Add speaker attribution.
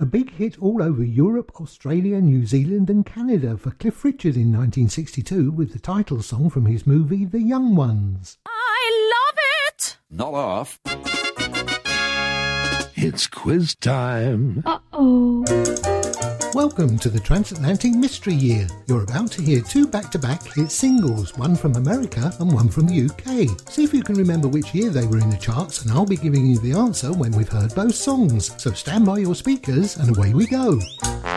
Speaker 1: A big hit all over Europe, Australia, New Zealand and Canada for Cliff Richard in 1962 with the title song from his movie The Young Ones.
Speaker 2: I love it!
Speaker 3: Not off.
Speaker 4: It's quiz time.
Speaker 2: Uh-oh.
Speaker 1: Welcome to the Transatlantic Mystery Year. You're about to hear two back-to-back hit singles, one from America and one from the UK. See if you can remember which year they were in the charts, and I'll be giving you the answer when we've heard both songs. So stand by your speakers and away we go.